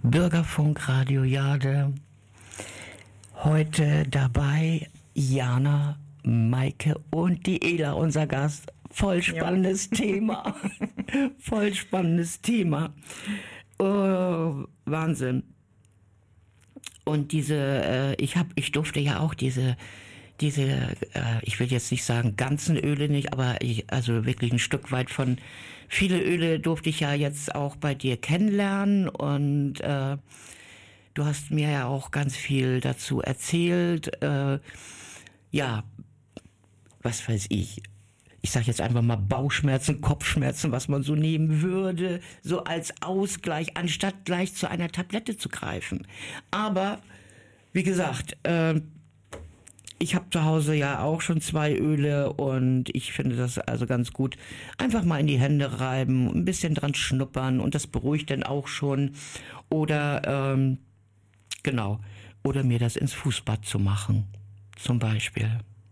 Bürgerfunk Radio Jade. Heute dabei Jana, Maike und die Ela, unser Gast. Voll spannendes Thema. Voll spannendes Thema. Oh, Wahnsinn. Und ich durfte ja auch diese, ich will jetzt nicht sagen ganzen Öle nicht, aber also wirklich ein Stück weit von viele Öle durfte ich ja jetzt auch bei dir kennenlernen und du hast mir ja auch ganz viel dazu erzählt. Ja, was weiß ich. Ich sage jetzt einfach mal Bauchschmerzen, Kopfschmerzen, was man so nehmen würde, so als Ausgleich, anstatt gleich zu einer Tablette zu greifen. Aber, wie gesagt, ich habe zu Hause ja auch schon 2 Öle und ich finde das also ganz gut. Einfach mal in die Hände reiben, ein bisschen dran schnuppern und das beruhigt dann auch schon. Oder, genau, oder mir das ins Fußbad zu machen, zum Beispiel.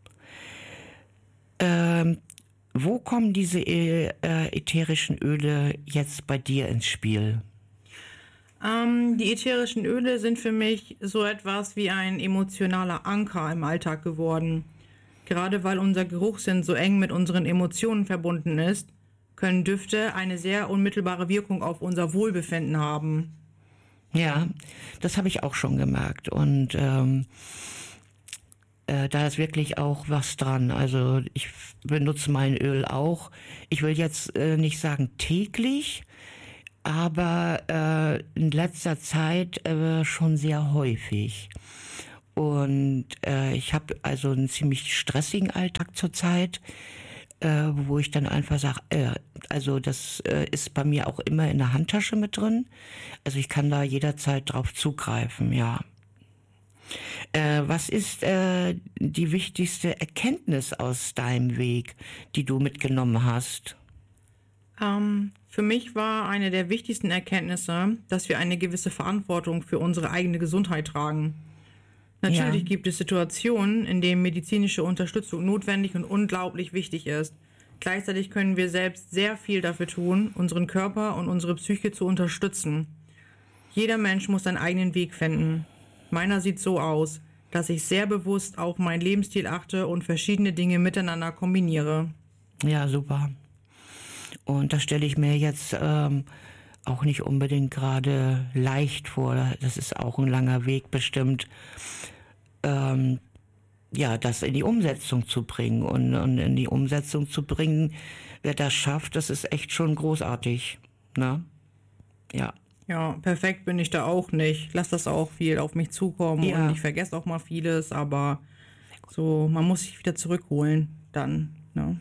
Wo kommen diese ätherischen Öle jetzt bei dir ins Spiel? Die ätherischen Öle sind für mich so etwas wie ein emotionaler Anker im Alltag geworden. Gerade weil unser Geruchssinn so eng mit unseren Emotionen verbunden ist, können Düfte eine sehr unmittelbare Wirkung auf unser Wohlbefinden haben. Ja, das habe ich auch schon gemerkt und da ist wirklich auch was dran. Also ich benutze mein Öl auch. Ich will jetzt nicht sagen täglich, aber in letzter Zeit schon sehr häufig. Und ich habe also einen ziemlich stressigen Alltag zurzeit, wo ich dann einfach sage, also das ist bei mir auch immer in der Handtasche mit drin. Also ich kann da jederzeit drauf zugreifen, ja. Was ist die wichtigste Erkenntnis aus deinem Weg, die du mitgenommen hast? Für mich war eine der wichtigsten Erkenntnisse, dass wir eine gewisse Verantwortung für unsere eigene Gesundheit tragen. Natürlich gibt es Situationen, in denen medizinische Unterstützung notwendig und unglaublich wichtig ist. Gleichzeitig können wir selbst sehr viel dafür tun, unseren Körper und unsere Psyche zu unterstützen. Jeder Mensch muss seinen eigenen Weg finden. Meiner sieht so aus, dass ich sehr bewusst auf meinen Lebensstil achte und verschiedene Dinge miteinander kombiniere. Ja, super. Und das stelle ich mir jetzt auch nicht unbedingt gerade leicht vor. Das ist auch ein langer Weg bestimmt, das in die Umsetzung zu bringen. Und in die Umsetzung zu bringen, wer das schafft, das ist echt schon großartig. Ne? Ja. Ja, perfekt bin ich da auch nicht. Lass das auch viel auf mich zukommen und ich vergesse auch mal vieles, aber so, man muss sich wieder zurückholen dann. Ne?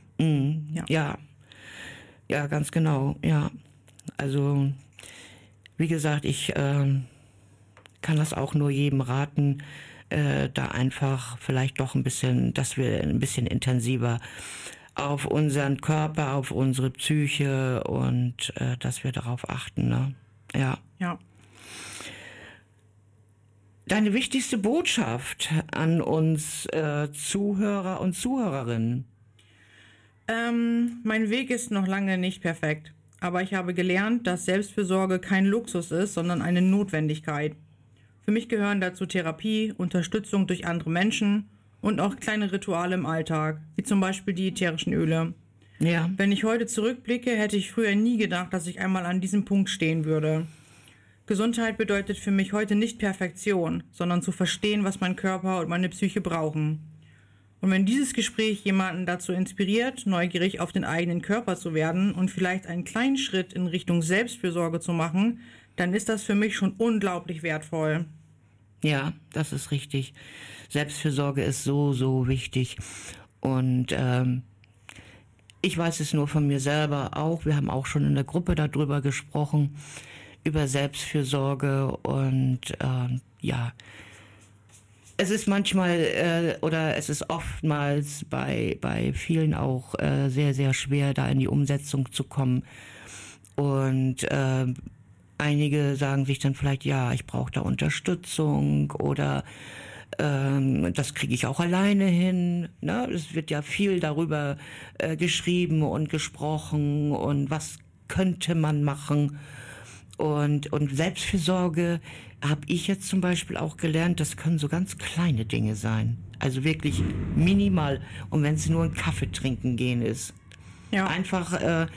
Ja, ganz genau, ja. Also, wie gesagt, ich kann das auch nur jedem raten, da einfach vielleicht doch dass wir ein bisschen intensiver auf unseren Körper, auf unsere Psyche und dass wir darauf achten, ne? Ja. Deine wichtigste Botschaft an uns Zuhörer und Zuhörerinnen? Mein Weg ist noch lange nicht perfekt, aber ich habe gelernt, dass Selbstfürsorge kein Luxus ist, sondern eine Notwendigkeit. Für mich gehören dazu Therapie, Unterstützung durch andere Menschen und auch kleine Rituale im Alltag, wie zum Beispiel die ätherischen Öle. Ja. Wenn ich heute zurückblicke, hätte ich früher nie gedacht, dass ich einmal an diesem Punkt stehen würde. Gesundheit bedeutet für mich heute nicht Perfektion, sondern zu verstehen, was mein Körper und meine Psyche brauchen. Und wenn dieses Gespräch jemanden dazu inspiriert, neugierig auf den eigenen Körper zu werden und vielleicht einen kleinen Schritt in Richtung Selbstfürsorge zu machen, dann ist das für mich schon unglaublich wertvoll. Ja, das ist richtig. Selbstfürsorge ist so, so wichtig. Und ich weiß es nur von mir selber auch. Wir haben auch schon in der Gruppe darüber gesprochen, über Selbstfürsorge und es ist manchmal oder es ist oftmals bei vielen auch sehr, sehr schwer, da in die Umsetzung zu kommen. Und einige sagen sich dann vielleicht, ja, ich brauche da Unterstützung oder das kriege ich auch alleine hin. Ne? Es wird ja viel darüber geschrieben und gesprochen und was könnte man machen. Und Selbstfürsorge habe ich jetzt zum Beispiel auch gelernt, das können so ganz kleine Dinge sein. Also wirklich minimal. Und wenn es nur ein Kaffee trinken gehen ist. Ja. Einfach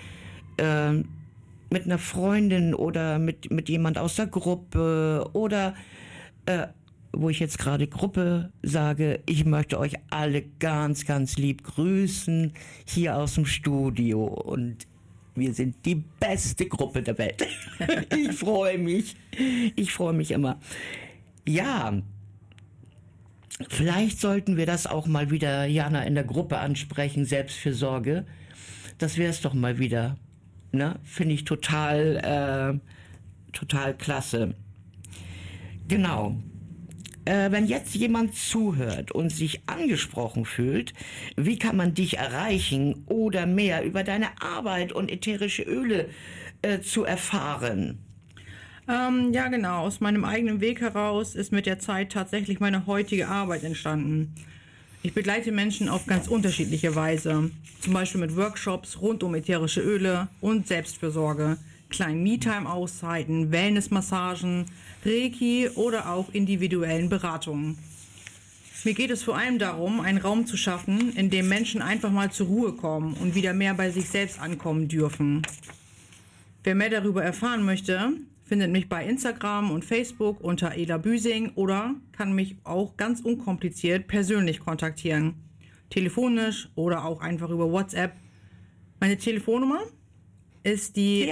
mit einer Freundin oder mit jemand aus der Gruppe oder wo ich jetzt gerade Gruppe sage, ich möchte euch alle ganz, ganz lieb grüßen hier aus dem Studio und wir sind die beste Gruppe der Welt. Ich freue mich. Ich freue mich immer. Ja, vielleicht sollten wir das auch mal wieder, Jana, in der Gruppe ansprechen, Selbstfürsorge. Das wäre es doch mal wieder. Ne? Finde ich total klasse. Genau. Wenn jetzt jemand zuhört und sich angesprochen fühlt, wie kann man dich erreichen oder mehr über deine Arbeit und ätherische Öle zu erfahren? Ja, genau. Aus meinem eigenen Weg heraus ist mit der Zeit tatsächlich meine heutige Arbeit entstanden. Ich begleite Menschen auf ganz unterschiedliche Weise. Zum Beispiel mit Workshops rund um ätherische Öle und Selbstfürsorge, kleinen Me-Time-Auszeiten, Wellness-Massagen, Reiki oder auch individuellen Beratungen. Mir geht es vor allem darum, einen Raum zu schaffen, in dem Menschen einfach mal zur Ruhe kommen und wieder mehr bei sich selbst ankommen dürfen. Wer mehr darüber erfahren möchte, findet mich bei Instagram und Facebook unter Ela Büsing oder kann mich auch ganz unkompliziert persönlich kontaktieren. Telefonisch oder auch einfach über WhatsApp. Meine Telefonnummer ist die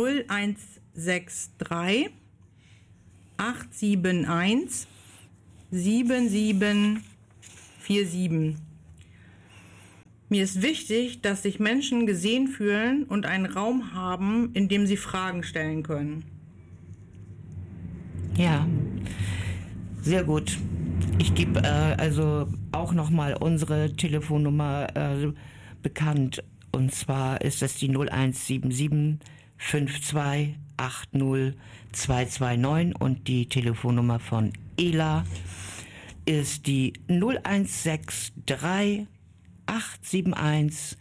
0163 871 7747. Mir ist wichtig, dass sich Menschen gesehen fühlen und einen Raum haben, in dem sie Fragen stellen können. Ja, sehr gut. Ich gebe also auch nochmal unsere Telefonnummer bekannt. Und zwar ist das die 0177 52 80 229 und die Telefonnummer von Ela ist die 0163 871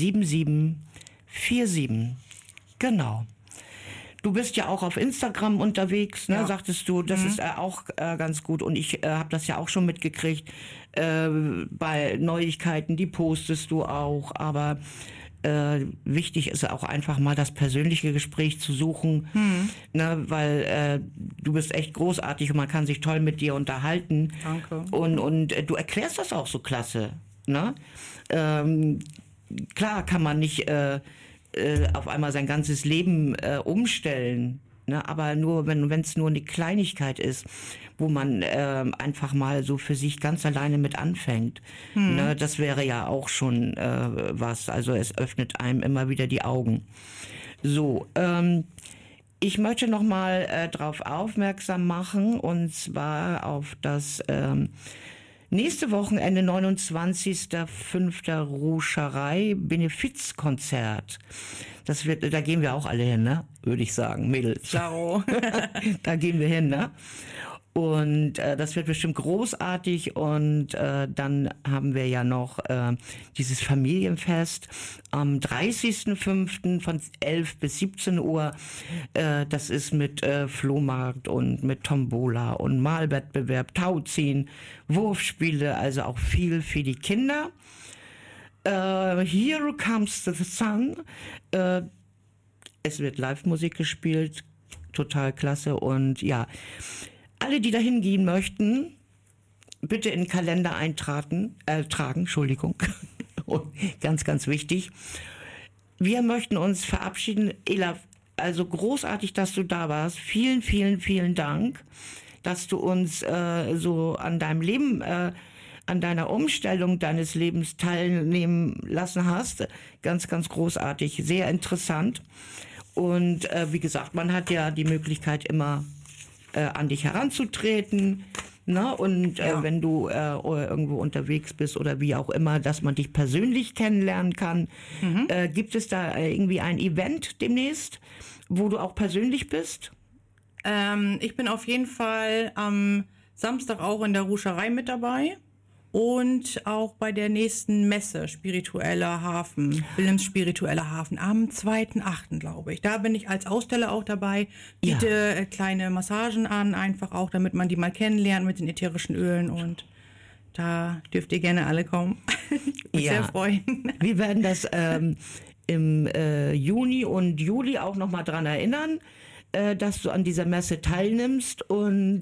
7747. Genau. Du bist ja auch auf Instagram unterwegs, ne? Ja. Sagtest du, das ist auch ganz gut. Und ich habe das ja auch schon mitgekriegt. Bei Neuigkeiten, die postest du auch. Aber wichtig ist auch einfach mal das persönliche Gespräch zu suchen, ne? Weil du bist echt großartig und man kann sich toll mit dir unterhalten. Danke. Und du erklärst das auch so klasse. Ne? Klar kann man nicht auf einmal sein ganzes Leben umstellen, ne? Aber nur, wenn es nur eine Kleinigkeit ist, wo man einfach mal so für sich ganz alleine mit anfängt, ne? Das wäre ja auch schon was. Also es öffnet einem immer wieder die Augen. So, ich möchte noch mal darauf aufmerksam machen, und zwar auf das nächste Wochenende, 29.05. Ruscherei Benefizkonzert. Das wird, da gehen wir auch alle hin, ne? Würde ich sagen, Mädels. Ciao. Da gehen wir hin, ne? Und das wird bestimmt großartig. Und dann haben wir ja noch dieses Familienfest am 30.05. von 11 bis 17 Uhr. Das ist mit Flohmarkt und mit Tombola und Malwettbewerb, Tauziehen, Wurfspiele, also auch viel für die Kinder. Here Comes the Sun. Es wird Live-Musik gespielt, total klasse. Und ja, alle, die dahin gehen möchten, bitte in den Kalender tragen, Entschuldigung. Ganz, ganz wichtig. Wir möchten uns verabschieden. Ela, also großartig, dass du da warst. Vielen, vielen, vielen Dank, dass du uns so an deinem Leben, an deiner Umstellung deines Lebens teilnehmen lassen hast. Ganz, ganz großartig, sehr interessant. Und wie gesagt, man hat ja die Möglichkeit immer an dich heranzutreten, ne? Und wenn du irgendwo unterwegs bist oder wie auch immer, dass man dich persönlich kennenlernen kann. Gibt es da irgendwie ein Event demnächst, wo du auch persönlich bist? Ich bin auf jeden Fall am Samstag auch in der Ruscherei mit dabei. Und auch bei der nächsten Messe, Spiritueller Hafen, Willems Spiritueller Hafen, am 2.8., glaube ich. Da bin ich als Aussteller auch dabei, biete kleine Massagen an, einfach auch, damit man die mal kennenlernt mit den ätherischen Ölen. Und da dürft ihr gerne alle kommen. Mich sehr freuen. Wir werden das im Juni und Juli auch nochmal dran erinnern, dass du an dieser Messe teilnimmst. Und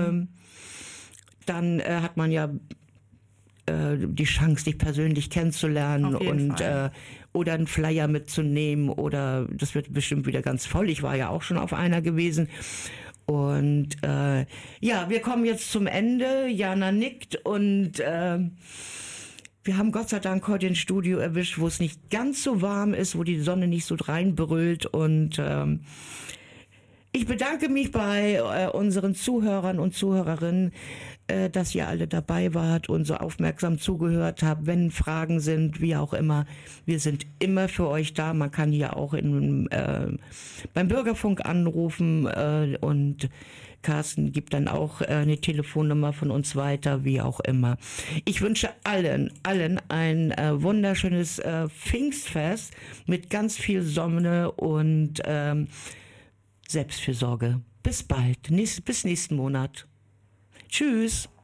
dann hat man ja die Chance, dich persönlich kennenzulernen und oder einen Flyer mitzunehmen, oder das wird bestimmt wieder ganz voll. Ich war ja auch schon auf einer gewesen. Und wir kommen jetzt zum Ende. Jana nickt und wir haben Gott sei Dank heute ein Studio erwischt, wo es nicht ganz so warm ist, wo die Sonne nicht so reinbrüllt. Und ich bedanke mich bei unseren Zuhörern und Zuhörerinnen, dass ihr alle dabei wart und so aufmerksam zugehört habt. Wenn Fragen sind, wie auch immer, wir sind immer für euch da. Man kann hier auch beim Bürgerfunk anrufen und Carsten gibt dann auch eine Telefonnummer von uns weiter, wie auch immer. Ich wünsche allen ein wunderschönes Pfingstfest mit ganz viel Sonne und Selbstfürsorge. Bis bald, bis nächsten Monat. Tschüss.